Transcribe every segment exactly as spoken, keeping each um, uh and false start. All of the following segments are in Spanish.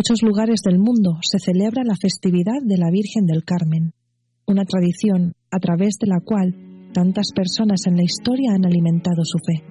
muchos lugares del mundo se celebra la festividad de la Virgen del Carmen, una tradición a través de la cual tantas personas en la historia han alimentado su fe.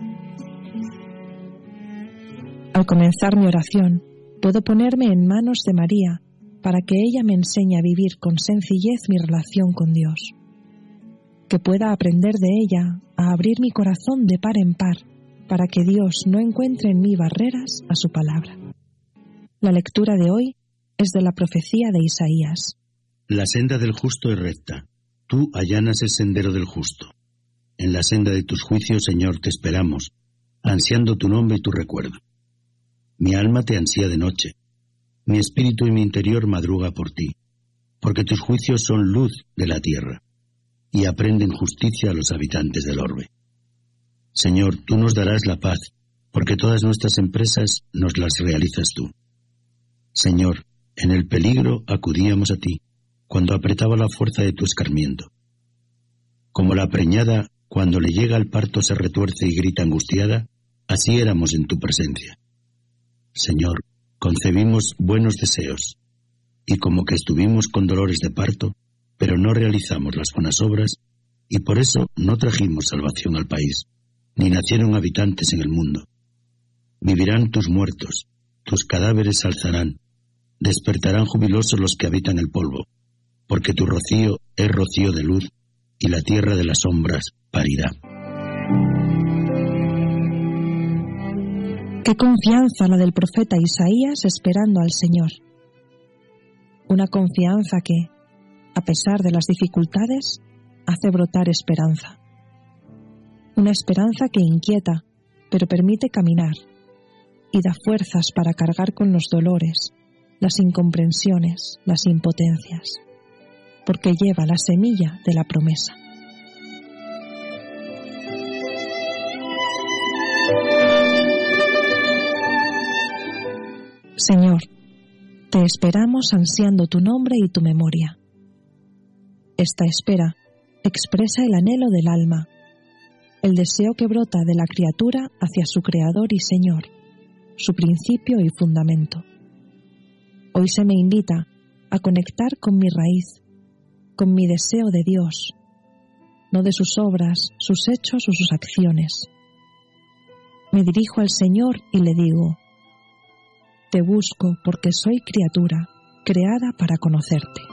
Al comenzar mi oración, puedo ponerme en manos de María para que ella me enseñe a vivir con sencillez mi relación con Dios, que pueda aprender de ella a abrir mi corazón de par en par para que Dios no encuentre en mí barreras a su palabra. La lectura de hoy es de la profecía de Isaías. La senda del justo es recta, tú allanas el sendero del justo. En la senda de tus juicios, Señor, te esperamos, ansiando tu nombre y tu recuerdo. Mi alma te ansía de noche, mi espíritu y mi interior madruga por ti, porque tus juicios son luz de la tierra, y aprenden justicia a los habitantes del orbe. Señor, tú nos darás la paz, porque todas nuestras empresas nos las realizas tú. Señor, en el peligro acudíamos a ti, cuando apretaba la fuerza de tu escarmiento. Como la preñada, cuando le llega al parto se retuerce y grita angustiada, así éramos en tu presencia. Señor, concebimos buenos deseos, y como que estuvimos con dolores de parto, pero no realizamos las buenas obras, y por eso no trajimos salvación al país, ni nacieron habitantes en el mundo. Vivirán tus muertos, tus cadáveres se alzarán, despertarán jubilosos los que habitan el polvo, porque tu rocío es rocío de luz, y la tierra de las sombras parirá. Qué confianza la del profeta Isaías esperando al Señor. Una confianza que, a pesar de las dificultades, hace brotar esperanza. Una esperanza que inquieta, pero permite caminar, y da fuerzas para cargar con los dolores, las incomprensiones, las impotencias, porque lleva la semilla de la promesa. Señor, te esperamos ansiando tu nombre y tu memoria. Esta espera expresa el anhelo del alma, el deseo que brota de la criatura hacia su Creador y Señor, su principio y fundamento. Hoy se me invita a conectar con mi raíz, con mi deseo de Dios, no de sus obras, sus hechos o sus acciones. Me dirijo al Señor y le digo: te busco porque soy criatura, creada para conocerte.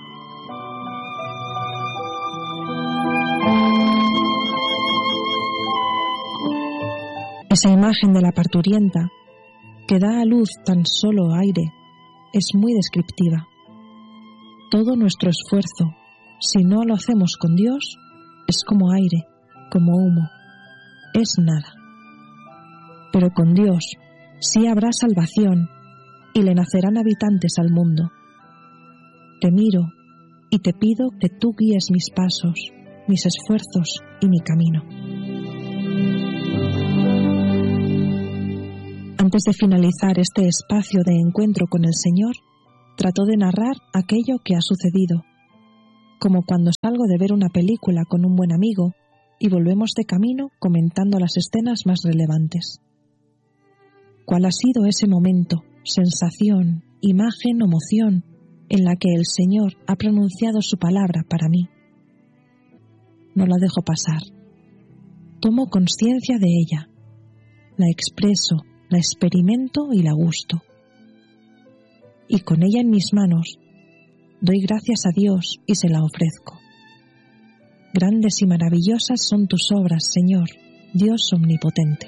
Esa imagen de la parturienta, que da a luz tan solo aire, es muy descriptiva. Todo nuestro esfuerzo, si no lo hacemos con Dios, es como aire, como humo, es nada. Pero con Dios sí habrá salvación y le nacerán habitantes al mundo. Te miro y te pido que tú guíes mis pasos, mis esfuerzos y mi camino. Antes de finalizar este espacio de encuentro con el Señor, trato de narrar aquello que ha sucedido, como cuando salgo de ver una película con un buen amigo y volvemos de camino comentando las escenas más relevantes. ¿Cuál ha sido ese momento, sensación, imagen o emoción en la que el Señor ha pronunciado su palabra para mí? No la dejo pasar. Tomo conciencia de ella, la expreso, la experimento y la gusto. Y con ella en mis manos, doy gracias a Dios y se la ofrezco. Grandes y maravillosas son tus obras, Señor, Dios omnipotente.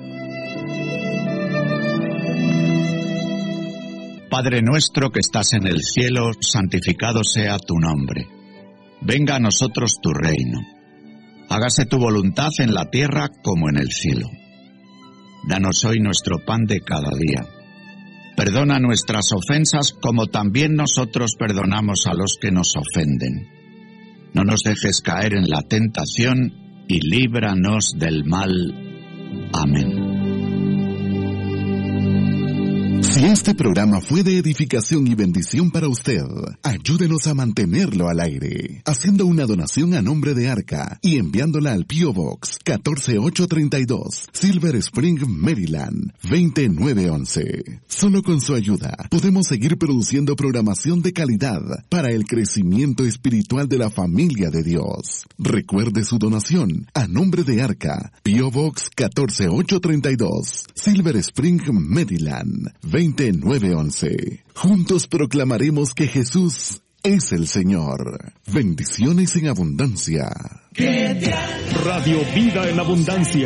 Padre nuestro que estás en el cielo, santificado sea tu nombre. Venga a nosotros tu reino. Hágase tu voluntad en la tierra como en el cielo. Danos hoy nuestro pan de cada día. Perdona nuestras ofensas como también nosotros perdonamos a los que nos ofenden. No nos dejes caer en la tentación y líbranos del mal. Amén. Si este programa fue de edificación y bendición para usted, ayúdenos a mantenerlo al aire, haciendo una donación a nombre de Arca y enviándola al P O Box catorce mil ochocientos treinta y dos, Silver Spring, Maryland, veinte mil novecientos once. Solo con su ayuda podemos seguir produciendo programación de calidad para el crecimiento espiritual de la familia de Dios. Recuerde su donación a nombre de Arca, P O Box catorce mil ochocientos treinta y dos, Silver Spring, Maryland, veinte mil novecientos once. Juntos proclamaremos que Jesús es el Señor. Bendiciones en abundancia. Radio Vida en Abundancia.